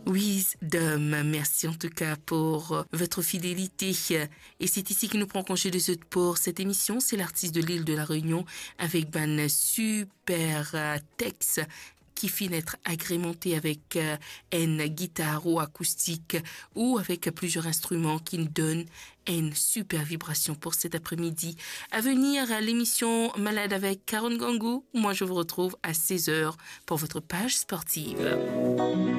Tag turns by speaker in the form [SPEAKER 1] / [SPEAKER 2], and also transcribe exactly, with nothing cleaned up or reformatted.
[SPEAKER 1] Wisdom, merci en tout cas pour votre fidélité. Et c'est ici qu'il nous prend congé de ce pour cette émission. C'est l'artiste de l'île de la Réunion avec ban super texte qui finit être agrémenté avec euh, une guitare ou acoustique ou avec plusieurs instruments qui nous donnent une super vibration pour cet après-midi. À venir à l'émission Malade avec Karen Gangou. Moi, je vous retrouve à seize heures pour votre page sportive.